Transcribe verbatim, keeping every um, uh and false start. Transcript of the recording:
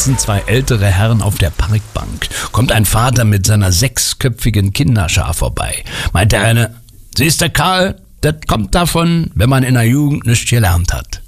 sitzen zwei ältere Herren auf der Parkbank. Kommt ein Vater mit seiner sechsköpfigen Kinderschar vorbei. Meint der eine, siehst du Karl, das kommt davon, wenn man in der Jugend nichts gelernt hat.